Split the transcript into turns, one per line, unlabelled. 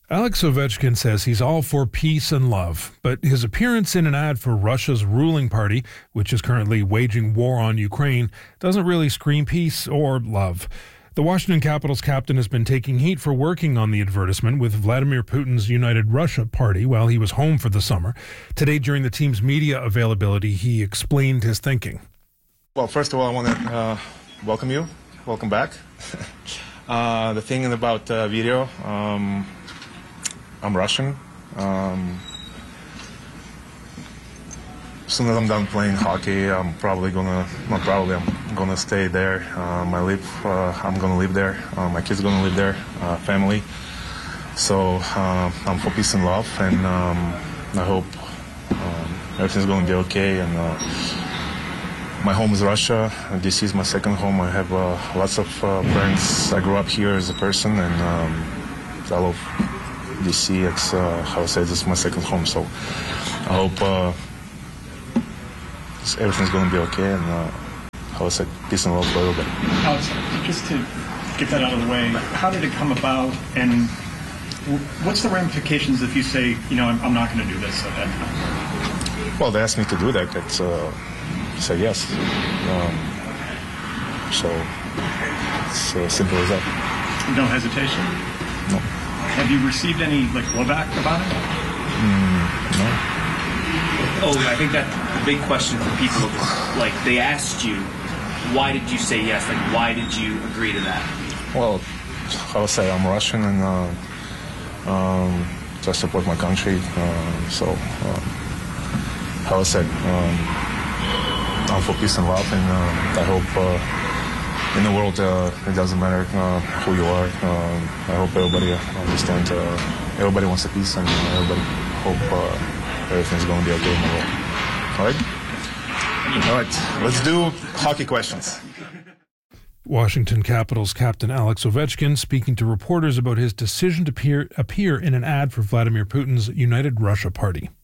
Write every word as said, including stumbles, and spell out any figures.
Alex Ovechkin says he's all for peace and love, but his appearance in an ad for Russia's ruling party, which is currently waging war on Ukraine, doesn't really scream peace or love. The Washington Capitals captain has been taking heat for working on the advertisement with Vladimir Putin's United Russia party while he was home for the summer. Today, during the team's media availability, he explained his thinking.
Well, first of all, I want to uh, welcome you. Welcome back. uh, the thing about uh, video, um, I'm Russian. Um, as soon as I'm done playing hockey, I'm probably gonna, not probably, I'm gonna stay there. Um, I live, uh, I'm gonna live there. Uh, my kids gonna live there, uh, family. So uh, I'm for peace and love, and um, I hope um, everything's gonna be okay. And uh, my home is Russia. And D C is my second home. I have uh, lots of uh, friends. I grew up here as a person, and um, I love D C. It's uh, how I say, this is my second home. So I hope uh, everything's going to be okay, and uh, how I said, peace and love for everybody.
Alex, just to get that out of the way, how did it come about, and what's the ramifications if you say, you know, I'm, I'm not going to do this at that time?
Well, they asked me to do that. It's uh, say yes. Um, so it's uh, simple as that.
No hesitation?
No.
Have you received any like blowback about it?
Mm, no.
Oh, I think that the big question for people is, like, they asked you, why did you say yes? Like, why did you agree to that?
Well, I would say I'm Russian, and uh, um, I support my country. Uh, so, uh, how I said, um, I'm for peace and love, and uh, I hope uh, in the world uh, it doesn't matter uh, who you are. Uh, I hope everybody understands. Uh, everybody wants a peace, and everybody hope. Uh, Everything's going to be okay in the world. All right? All right. Let's do hockey questions.
Washington Capitals captain Alex Ovechkin speaking to reporters about his decision to appear, appear in an ad for Vladimir Putin's United Russia party.